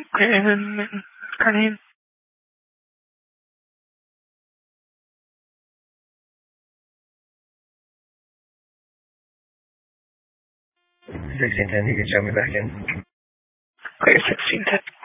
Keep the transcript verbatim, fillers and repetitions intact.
And Carnine. sixteen ten, you can show me back in. Clear sixteen ten.